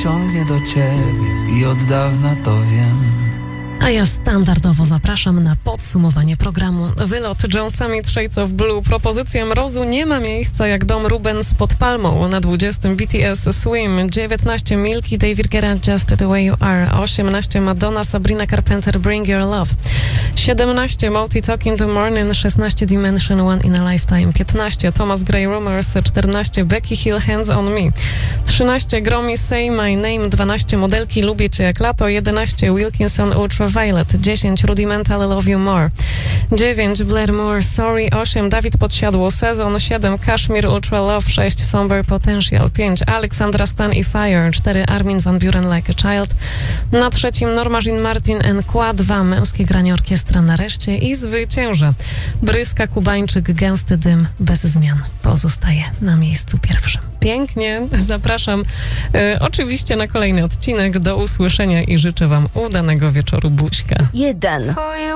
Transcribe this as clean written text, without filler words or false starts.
ciągnie do ciebie i od dawna to wiem. A ja standardowo zapraszam na podsumowanie programu. Wylot John Summit Shades of Blue. Propozycja mrozu nie ma miejsca jak dom Rubens pod palmą. Na 20 BTS Swim, 19 Milky, David Guetta Just the Way You Are, 18 Madonna, Sabrina Carpenter Bring Your Love, 17 Moti Talk in the Morning, 16 Dimension One in a Lifetime, 15 Thomas Gray Rumors, 14 Becky Hill Hands on Me, 13 Gromi Say My Name, 12 Modelki Lubię Cię jak lato, 11 Wilkinson Ultraviolet, 10 Rudimental Love You More, 9 Blair Moore Sorry, 8 Dawid Podsiadło Sezon, 7 Kashmir Ultra Love, 6 Somber Potential, 5 Alexandra Stan i Fire, 4 Armin van Buuren Like a Child, na trzecim Norma Jean Martin N.Q., 2 Męskie granie orkiestra nareszcie i zwycięża Bryska Kubańczyk Gęsty Dym bez zmian. Pozostaje na miejscu pierwszym. Pięknie, zapraszam oczywiście na kolejny odcinek. Do usłyszenia i życzę wam udanego wieczoru. Buźka. 1.